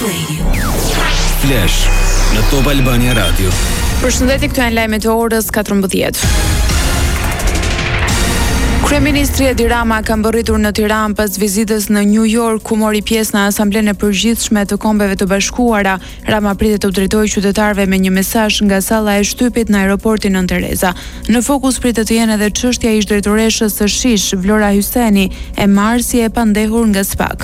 Flash në Top Albania Radio. Përshëndetje, këtu janë lajmet e orës 14. Kryeministri Edi Rama ka mbërritur në Tiranë pas vizitës në New York, ku mori pjesë në Asamblenë e Përgjithshme të Kombeve të Bashkuara. Rama pritet të drejtojë qytetarëve me një mesazh nga salla e shtypit në aeroportin Nën Tereza. Në fokus pritet të jenë edhe çështja e ish-drejtoreshës së SHISH, Vlora Hyseni, e marrë si e pandehur nga SPAK.